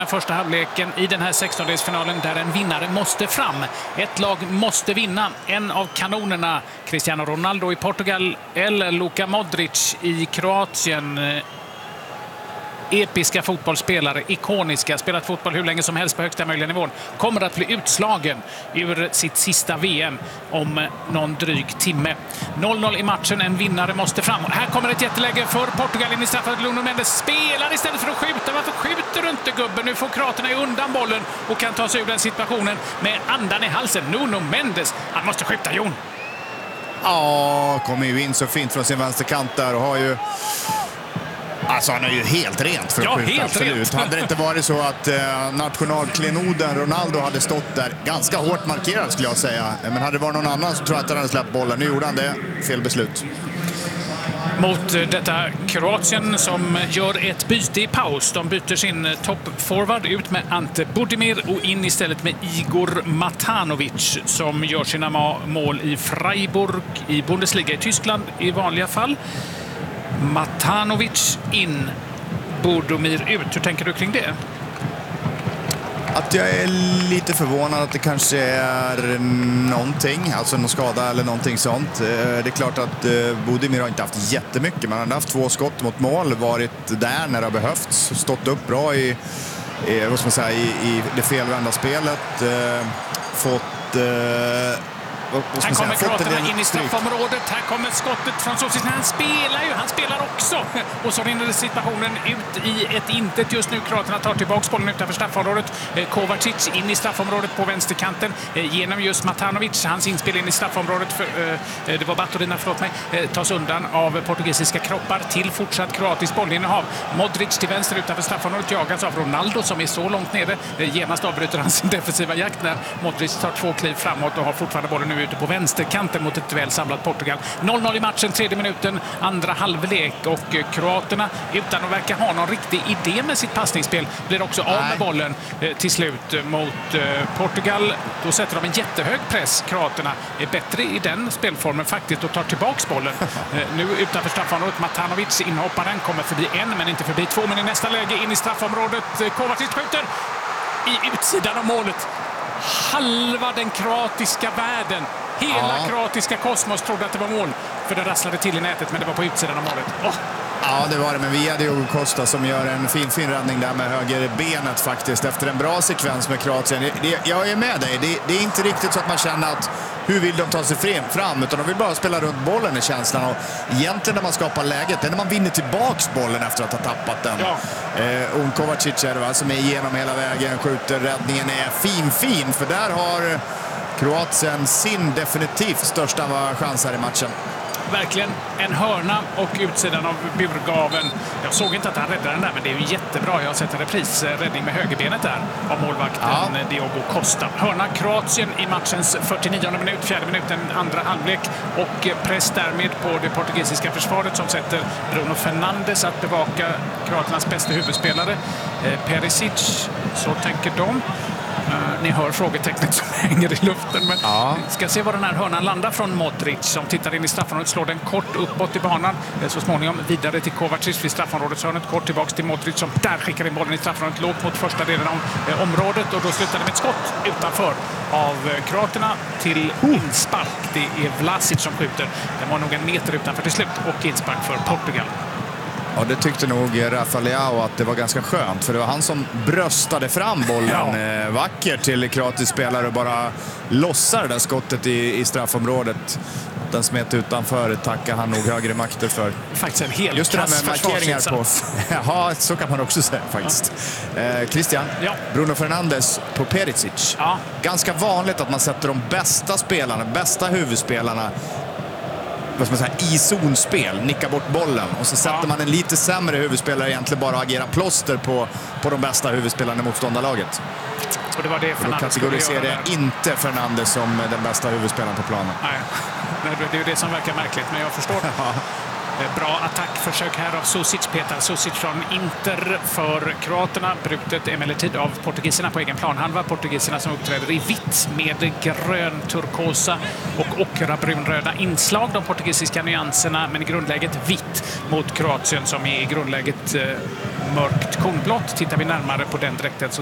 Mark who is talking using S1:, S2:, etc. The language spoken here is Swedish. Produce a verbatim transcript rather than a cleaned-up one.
S1: Första halvleken i den här sextondelsfinalen där en vinnare måste fram. Ett lag måste vinna. En av kanonerna, Cristiano Ronaldo i Portugal eller Luka Modric i Kroatien. Episka fotbollsspelare, ikoniska, spelat fotboll hur länge som helst på högsta möjliga nivån, kommer att bli utslagen ur sitt sista V M om någon dryg timme. noll noll i matchen, en vinnare måste fram. Här kommer ett jätteläge för Portugal in i straffet. Nuno Mendes spelar istället för att skjuta. Varför skjuter du inte, gubben? Nu får kroaterna undan bollen och kan ta sig ur den situationen med andan i halsen. Nuno Mendes, han måste skjuta, Jon.
S2: Ja, kommer ju in så fint från sin vänsterkant där och har ju... Alltså han är ju helt rent för att
S1: ja,
S2: skjuta,
S1: helt
S2: absolut.
S1: Rent.
S2: Hade det inte varit så att eh, nationalklenoden Ronaldo hade stått där, ganska hårt markerad skulle jag säga. Men hade det varit någon annan så tror jag att han hade släppt bollen. Nu gjorde han det, fel beslut.
S1: Mot detta Kroatien som gör ett byte i paus. De byter sin toppforward ut med Ante Budimir och in istället med Igor Matanovic som gör sina mål i Freiburg i Bundesliga i Tyskland i vanliga fall. Matanovic in, Budimir ut. Hur tänker du kring det?
S2: Att jag är lite förvånad att det kanske är någonting, alltså någon skada eller någonting sånt. Det är klart att Budimir har inte haft jättemycket, men han har haft två skott mot mål, varit där när det har behövts, stått upp bra i, i, vad ska man säga, i, i det felvända spelet, fått...
S1: Här kommer kroaterna in i straffområdet. Här kommer skottet från Sosic. Han spelar ju, han spelar också. Och så rinner situationen ut i ett intet just nu. Kroaterna tar tillbaka bollen utanför straffområdet. Kovacic in i straffområdet på vänsterkanten. Genom just Matanovic. Hans inspel in i straffområdet. För, det var Baturina, förlåt mig. Tas undan av portugisiska kroppar till fortsatt kroatisk bollinnehav. Modric till vänster utanför straffområdet. Jagas av Ronaldo som är så långt nere. Genast avbryter han sin defensiva jakt när Modric tar två kliv framåt och har fortfarande bollen nu ute på vänsterkanten mot ett väl samlat Portugal. noll noll i matchen, tredje minuten, andra halvlek och kroaterna utan att verka ha någon riktig idé med sitt passningsspel blir också av med bollen eh, till slut mot eh, Portugal. Då sätter de en jättehög press. Kroaterna är bättre i den spelformen faktiskt och tar tillbaks bollen. Eh, nu utanför straffområdet, Matanovic inhopparen kommer förbi en men inte förbi två, men i nästa läge in i straffområdet. Kovacic skjuter i utsidan av målet. Halva den kroatiska världen, hela ja. kroatiska kosmos trodde att det var mål, för det rasslade till i nätet, men det var på utsidan av målet. Oh.
S2: Ja, det var det, men vi hade Diogo Costa som gör en fin, fin räddning där med höger benet faktiskt efter en bra sekvens med Kroatien. Det, det, jag är med dig, det, det är inte riktigt så att man känner att hur vill de ta sig fram, utan de vill bara spela runt bollen i känslan. Och egentligen när man skapar läget, det är när man vinner tillbaks bollen efter att ha tappat den. Ja. Eh, och Kovacic är det, va, som är igenom hela vägen, skjuter, räddningen är fin, fin, för där har Kroatien sin definitivt största chans här i matchen.
S1: Verkligen en hörna och utsidan av burgaven. Jag såg inte att han räddade den där, men det är ju jättebra. Jag har sett en repris, räddning med högerbenet där av målvakten ja. Diogo Costa. Hörna Kroatien i matchens fyrtionionde minut, fjärde minuten, andra halvlek och press därmed på det portugisiska försvaret som sätter Bruno Fernandes att bevaka kroaternas bästa huvudspelare. Perisic, så tänker de. Uh, ni hör frågetecknet som hänger i luften, men ja. vi ska se var den här hörnan landar från Modric som tittar in i straffområdet, slår den kort uppåt i banan, så småningom vidare till Kovacic vid straffområdeshörnet, kort tillbaks till Modric som där skickar in bollen i straffområdet lågt mot första delen av eh, området, och då slutar det med ett skott utanför av eh, kroaterna till inspark. Det är Vlasic som skjuter. Den var nog en meter utanför till slut och inspark för Portugal.
S2: Ja, det tyckte nog Rafa Leao att det var ganska skönt, för det var han som bröstade fram bollen ja. vackert till kroatisk spelare och bara lossar det där skottet i, i straffområdet. Den smet utanför, tackar han nog högre makter för.
S1: Faktiskt en helt
S2: just det med markeringar på. Ja, så kan man också säga faktiskt. Ja. Eh, Christian, ja. Bruno Fernandes på Perisic. Ja. Ganska vanligt att man sätter de bästa spelarna, bästa huvudspelarna, vad ska man säga, i zonspel, nicka bort bollen, och så sätter ja. man en lite sämre huvudspelare egentligen bara och agerar plåster på, på de bästa huvudspelarna i motståndarlaget.
S1: Och det var det Fernandes
S2: kategoriserar jag inte Fernandes som den bästa huvudspelaren på planen.
S1: Nej, det är ju det som verkar märkligt, men jag förstår. Bra attackförsök här av Sosic, Petar Sosic från Inter för kroaterna. Brutet emellertid av portugiserna på egen planhalva. Portugiserna som uppträder i vitt med grön, turkosa och ockra brunröda inslag. De portugisiska nyanserna, men i grundläget vitt mot Kroatien som är i grundläget mörkt kornblått. Tittar vi närmare på den dräkten så